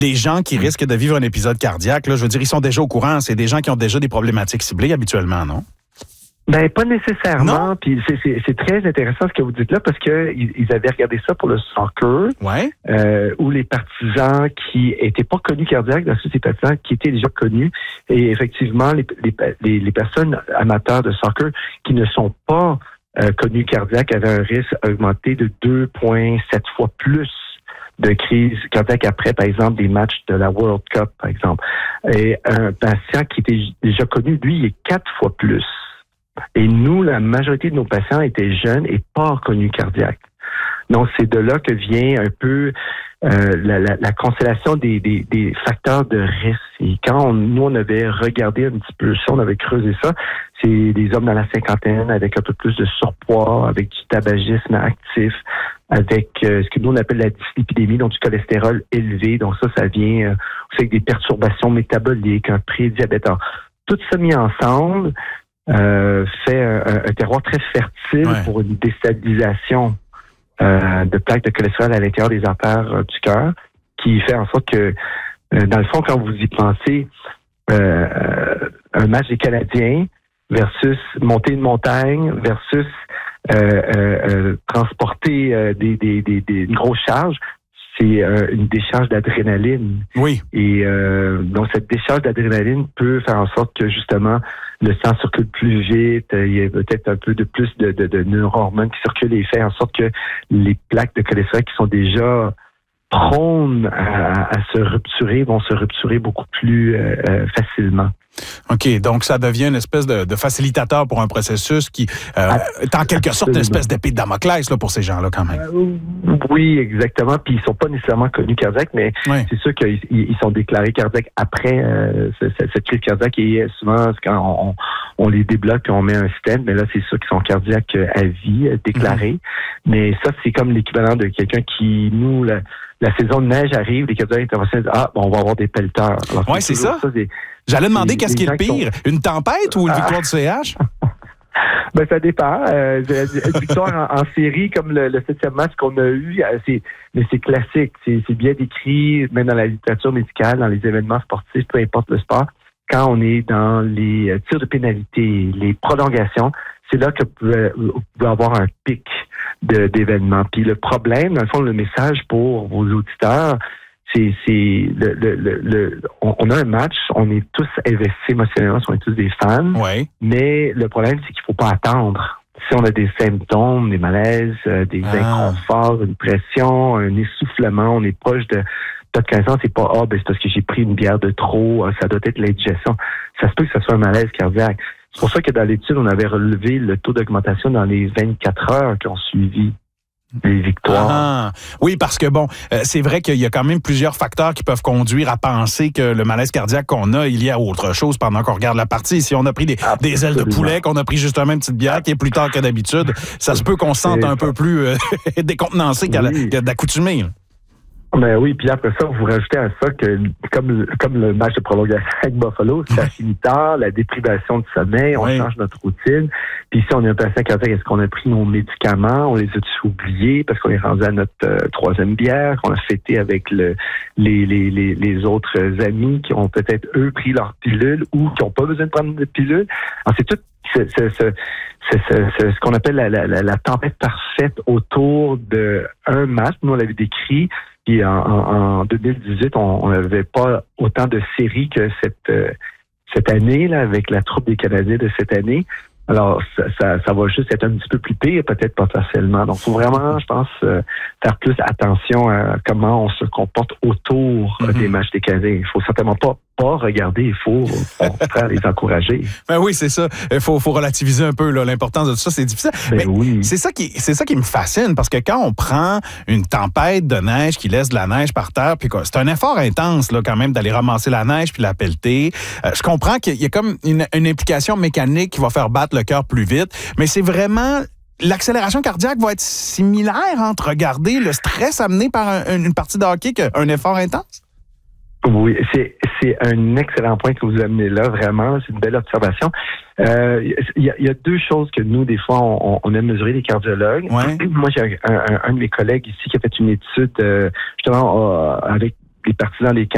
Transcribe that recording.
des gens qui risquent de vivre un épisode cardiaque, là, je veux dire, ils sont déjà au courant. C'est des gens qui ont déjà des problématiques ciblées habituellement, non? Ben, pas nécessairement. Puis c'est très intéressant ce que vous dites là, parce que ils avaient regardé ça pour le soccer, où les partisans qui étaient pas connus cardiaques versus les partisans qui étaient déjà connus. Et effectivement, les personnes amateurs de soccer qui ne sont pas connus cardiaques avaient un risque augmenté de 2,7 fois plus de crise cardiaque après, par exemple, des matchs de la World Cup, par exemple. Et un patient qui était déjà connu, lui, il est 4 fois plus. Et nous, la majorité de nos patients étaient jeunes et pas connus cardiaques. Donc, c'est de là que vient un peu la constellation des facteurs de risque. Et quand nous, on avait regardé un petit peu ça, on avait creusé ça, c'est des hommes dans la cinquantaine avec un peu plus de surpoids, avec du tabagisme actif, avec ce que nous, on appelle la dyslipidémie, donc du cholestérol élevé. Donc ça vient aussi avec des perturbations métaboliques, un prédiabète. Alors, tout ça mis ensemble fait un terroir très fertile pour une déstabilisation de plaques de cholestérol à l'intérieur des artères du cœur, qui fait en sorte que, dans le fond, quand vous y pensez, un match des Canadiens versus monter une montagne versus transporter une grosse charge, c'est une décharge d'adrénaline. Oui. Et donc, cette décharge d'adrénaline peut faire en sorte que, justement, le sang circule plus vite, il y a peut-être un peu de plus de neurohormones qui circulent et fait en sorte que les plaques de cholestérol qui sont déjà prônes à se rupturer vont se rupturer beaucoup plus facilement. OK, donc ça devient une espèce de facilitateur pour un processus qui est en quelque sorte une espèce d'épée de Damoclès là, pour ces gens-là quand même. Oui, exactement. Puis ils sont pas nécessairement connus cardiaques, mais c'est sûr qu'ils sont déclarés cardiaques après cette crise cardiaque. Et souvent, quand on les débloque et on met un stent, mais là, c'est sûr qu'ils sont cardiaques à vie, déclarés. Mais ça, c'est comme l'équivalent de quelqu'un qui, nous, la saison de neige arrive, les cardiaques interventionnels disent on va avoir des pelleteurs. Oui, c'est ça. J'allais demander qu'est-ce qui est le pire, une tempête ou une victoire du CH? Ben, ça dépend. Une victoire en série, comme le 7e match qu'on a eu, mais c'est classique. C'est bien décrit, même dans la littérature médicale, dans les événements sportifs, peu importe le sport. Quand on est dans les tirs de pénalité, les prolongations, c'est là que vous pouvez avoir un pic d'événements. Puis le problème, dans le fond, le message pour vos auditeurs, on a un match, on est tous investis émotionnellement, on est tous des fans, mais le problème, c'est qu'il faut pas attendre. Si on a des symptômes, des malaises, des inconforts, une pression, un essoufflement, on est proche de peut-être 15 ans, c'est pas c'est parce que j'ai pris une bière de trop, ça doit être l'indigestion. Ça se peut que ce soit un malaise cardiaque. C'est pour ça que dans l'étude, on avait relevé le taux d'augmentation dans les 24 heures qui ont suivi les victoires. Oui, parce que c'est vrai qu'il y a quand même plusieurs facteurs qui peuvent conduire à penser que le malaise cardiaque qu'on a, il y a autre chose pendant qu'on regarde la partie. Si on a pris des ailes de poulet, qu'on a pris justement une petite bière qui est plus tard que d'habitude, ça se peut qu'on se sente un peu plus décontenancé d'accoutumé. Ben oui, puis après ça, vous rajoutez à ça que, comme le match de prolongation avec Buffalo, ça finit tard, la déprivation de sommeil, on change notre routine. Puis si on est un patient cardiaque, est-ce qu'on a pris nos médicaments? On les a-tu oubliés parce qu'on est rendu à notre 3e bière, qu'on a fêté avec les autres amis qui ont peut-être, eux, pris leur pilule ou qui n'ont pas besoin de prendre de pilule? Alors, c'est tout ce qu'on appelle la tempête parfaite autour d'un match. Nous, on l'avait décrit. Puis en 2018, on n'avait pas autant de séries que cette année, là, avec la troupe des Canadiens de cette année. Alors, ça va juste être un petit peu plus pire, peut-être potentiellement. Donc, il faut vraiment, je pense, faire plus attention à comment on se comporte autour des matchs des Canadiens. Il faut certainement pas regarder, il faut les encourager. Ben oui, c'est ça. Il faut relativiser un peu là, l'importance de tout ça, c'est difficile. Mais oui. C'est ça qui me fascine, parce que quand on prend une tempête de neige qui laisse de la neige par terre, puis c'est un effort intense là, quand même d'aller ramasser la neige puis la pelleter. Je comprends qu'il y a comme une implication mécanique qui va faire battre le cœur plus vite, mais c'est vraiment... L'accélération cardiaque va être similaire entre regarder le stress amené par une partie de hockey qu'un effort intense? Oui, c'est un excellent point que vous amenez là, vraiment. C'est une belle observation. Il y a deux choses que nous, des fois, on aime mesurer, les cardiologues. Moi, j'ai un de mes collègues ici qui a fait une étude justement avec les partisans des